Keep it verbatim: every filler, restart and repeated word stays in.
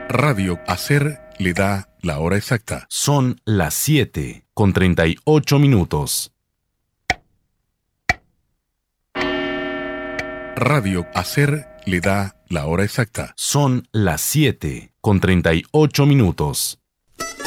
Radio Hacer le da la hora exacta. Son las siete con treinta y ocho minutos. Radio Hacer le da la hora exacta. Son las siete con treinta y ocho minutos.